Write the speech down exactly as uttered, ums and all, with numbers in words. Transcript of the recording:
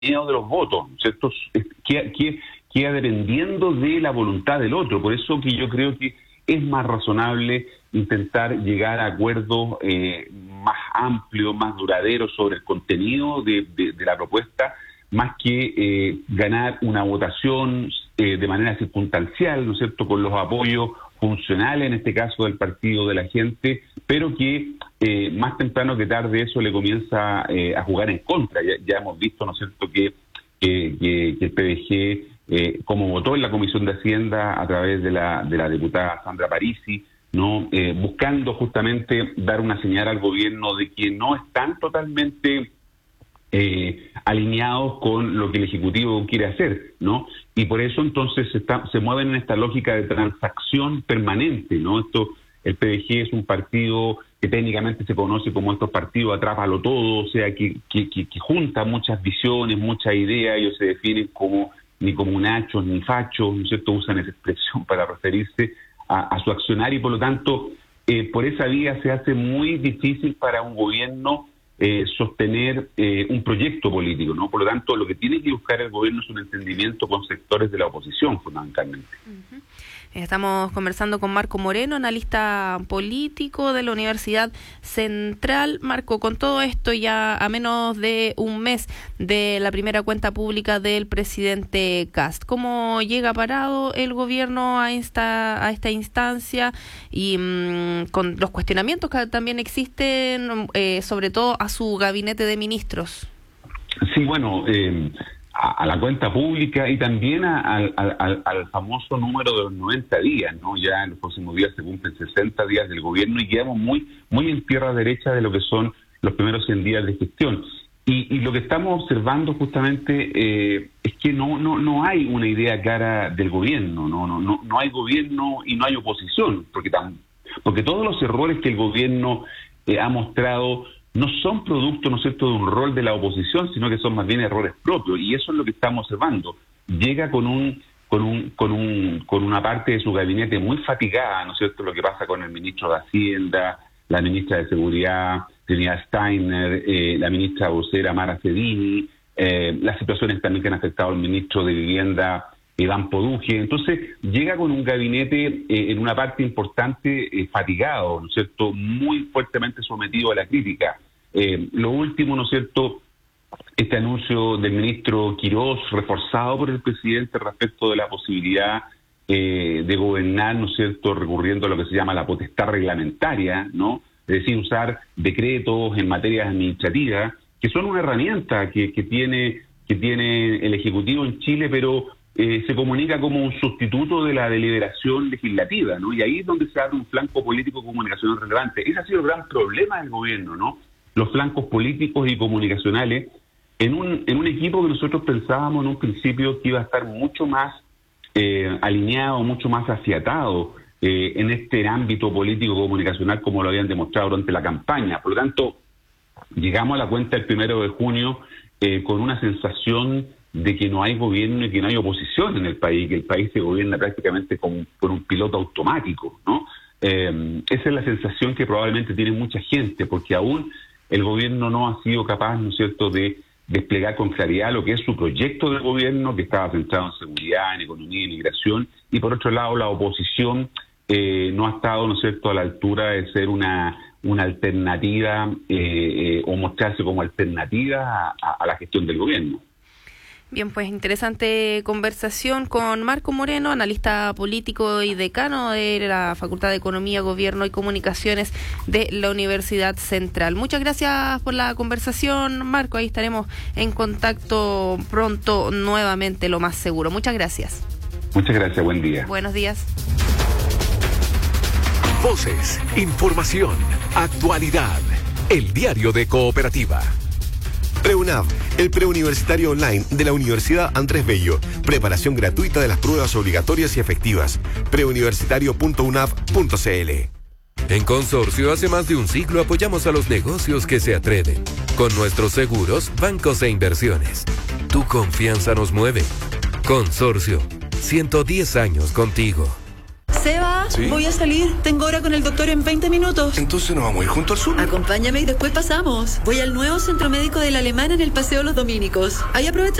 miedo de los votos, ¿cierto? Que, que, queda dependiendo de la voluntad del otro. Por eso que yo creo que es más razonable intentar llegar a acuerdos eh, más amplios, más duraderos sobre el contenido de, de, de la propuesta, más que eh, ganar una votación eh, de manera circunstancial, ¿no es cierto?, con los apoyos funcionales, en este caso del partido de la gente, pero que eh, más temprano que tarde eso le comienza eh, a jugar en contra. Ya, ya hemos visto, ¿no es cierto?, que, que, que, que el P D G, eh, como votó en la Comisión de Hacienda a través de la, de la diputada Sandra Parisi, ¿no?, eh, buscando justamente dar una señal al gobierno de que no están totalmente eh, alineados con lo que el Ejecutivo quiere hacer, ¿no? Y por eso entonces se, está, se mueven en esta lógica de transacción permanente, ¿no? Esto, el P D G es un partido que técnicamente se conoce como estos partidos atrápalo todo, o sea, que, que, que, que junta muchas visiones, muchas ideas. Ellos se definen como ni comunachos ni fachos, ¿no es cierto?, usan esa expresión para referirse a, a su accionar, y por lo tanto, eh, por esa vía se hace muy difícil para un gobierno eh, sostener eh, un proyecto político, ¿no? Por lo tanto, lo que tiene que buscar el gobierno es un entendimiento con sectores de la oposición, fundamentalmente. Uh-huh. Estamos conversando con Marco Moreno, analista político de la Universidad Central. Marco, con todo esto ya a menos de un mes de la primera cuenta pública del presidente Kast, ¿cómo llega parado el gobierno a esta, a esta instancia y mmm, con los cuestionamientos que también existen, eh, sobre todo a su gabinete de ministros? Sí, bueno... Eh... a la cuenta pública y también a, a, a, al famoso número de los noventa días, ¿no? Ya en los próximos días se cumplen sesenta días del gobierno y quedamos muy muy en tierra derecha de lo que son los primeros cien días de gestión. Y, y lo que estamos observando justamente eh, es que no no no hay una idea clara del gobierno, no no no no hay gobierno y no hay oposición, porque tan, porque todos los errores que el gobierno eh, ha mostrado no son producto, ¿no es cierto?, de un rol de la oposición, sino que son más bien errores propios, y eso es lo que estamos observando. Llega con un con un con un con una parte de su gabinete muy fatigada, ¿no es cierto?, lo que pasa con el ministro de Hacienda, la ministra de Seguridad, Trinidad Steiner, eh, la ministra vocera Mara Cedini, eh, las situaciones también que han afectado al ministro de Vivienda, Iván Poduje. Entonces, llega con un gabinete eh, en una parte importante eh, fatigado, ¿no es cierto?, muy fuertemente sometido a la crítica. Eh, lo último, ¿no es cierto?, este anuncio del ministro Quirós, reforzado por el presidente respecto de la posibilidad eh, de gobernar, ¿no es cierto?, recurriendo a lo que se llama la potestad reglamentaria, ¿no? Es decir, usar decretos en materias administrativas, que son una herramienta que, que tiene que tiene el Ejecutivo en Chile, pero Eh, se comunica como un sustituto de la deliberación legislativa, ¿no? Y ahí es donde se abre un flanco político comunicacional relevante. Ese ha sido el gran problema del gobierno, ¿no? Los flancos políticos y comunicacionales en un en un equipo que nosotros pensábamos en un principio que iba a estar mucho más eh, alineado, mucho más afiatado eh, en este ámbito político comunicacional, como lo habían demostrado durante la campaña. Por lo tanto, llegamos a la cuenta el primero de junio eh, con una sensación de que no hay gobierno y que no hay oposición en el país, que el país se gobierna prácticamente con, con un piloto automático, ¿no? Eh, esa es la sensación que probablemente tiene mucha gente, porque aún el gobierno no ha sido capaz, ¿no es cierto?, de desplegar con claridad lo que es su proyecto de gobierno, que estaba centrado en seguridad, en economía y migración, y por otro lado la oposición eh, no ha estado, ¿no es cierto?, a la altura de ser una una alternativa eh, eh, o mostrarse como alternativa a, a, a la gestión del gobierno. Bien, pues interesante conversación con Marco Moreno, analista político y decano de la Facultad de Economía, Gobierno y Comunicaciones de la Universidad Central. Muchas gracias por la conversación, Marco. Ahí estaremos en contacto pronto nuevamente, lo más seguro. Muchas gracias. Muchas gracias, buen día. Buenos días. Voces, información, actualidad. El diario de Cooperativa. PreUNAV, el preuniversitario online de la Universidad Andrés Bello. Preparación gratuita de las pruebas obligatorias y efectivas. preuniversitario punto unav punto cl. En Consorcio, hace más de un siglo apoyamos a los negocios que se atreven. Con nuestros seguros, bancos e inversiones. Tu confianza nos mueve. Consorcio, ciento diez años contigo. Seba, ¿Sí? Voy a salir. Tengo hora con el doctor en veinte minutos. Entonces nos vamos a ir junto al sur. Acompáñame y después pasamos. Voy al nuevo centro médico del Alemán en el Paseo Los Dominicos. Ahí aprovecha